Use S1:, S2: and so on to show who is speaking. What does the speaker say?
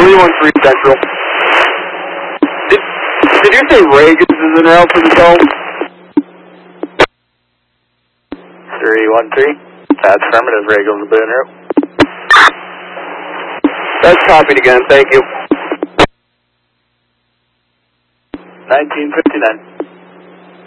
S1: 313 Central. Did you say Reagan's is en route for the dome?
S2: 313. That's affirmative. Reagan's will be en route.
S1: That's copied again, thank you.
S2: 1959.